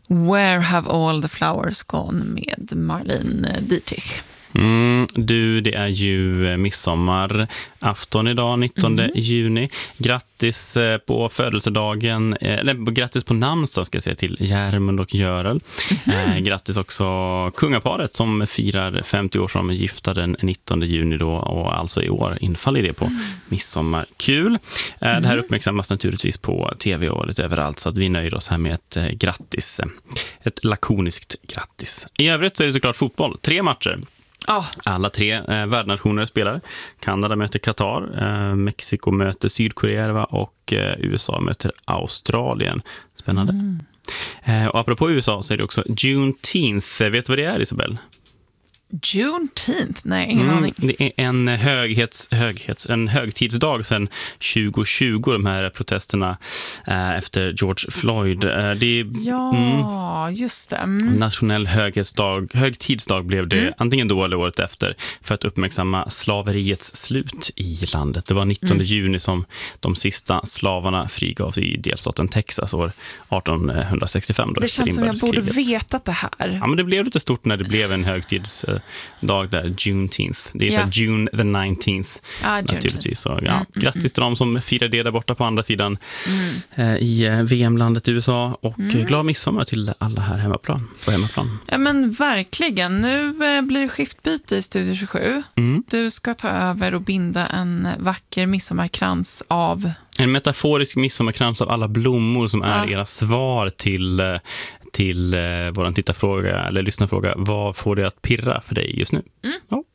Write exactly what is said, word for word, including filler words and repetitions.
Where have all the flowers gone med Marlene Dietrich. Mm, du, det är ju midsommarafton idag, nittonde Mm. juni. Grattis på födelsedagen, eller grattis på namnsdag ska jag säga till Järmund och Görel. Mm. Eh, grattis också kungaparet som firar femtio år som gifta den nittonde juni då, och alltså i år infaller det på mm. midsommar. Kul. Eh, mm. Det här uppmärksammas naturligtvis på tv och lite överallt, så att vi nöjer oss här med ett eh, grattis. Ett lakoniskt grattis. I övrigt så är det såklart fotboll. Tre matcher. Oh. Alla tre eh, värdnationer spelar. Kanada möter Qatar, eh, Mexiko möter Sydkorea och eh, U S A möter Australien. Spännande. Mm. Eh, och apropå U S A så är det också Juneteenth. Vet du vad det är, Isabel? Juneteenth? Nej, ingen mm, aning. Det är en, höghets, höghets, en högtidsdag sedan tjugo tjugo, de här protesterna eh, efter George Floyd. Eh, det är, ja, mm, just det. Mm. Nationell höghetsdag, högtidsdag blev det mm. antingen då eller året efter, för att uppmärksamma slaveriets slut i landet. Det var nittonde mm. juni som de sista slavarna frigavs i delstaten Texas år arton sextiofem. Då, det känns som jag borde vetat det här. Ja, men det blev lite stort när det blev en högtids dag där, Juneteenth. Det är yeah. så June the nineteenth. Ah, naturligtvis. Så, ja. mm, Grattis mm, till dem som firar det där borta på andra sidan mm. eh, i V M-landet U S A, och mm. glad midsommar till alla här hemmaplan, på hemmaplan. Ja, men verkligen. Nu eh, blir det skiftbyte i Studio tjugosju. Mm. Du ska ta över och binda en vacker midsommarkrans av... En metaforisk midsommarkrans av alla blommor som är ja. era svar till... Eh, till eh, våran tittarfråga eller lyssnarfråga. Vad får det att pirra för dig just nu? Mm. Ja.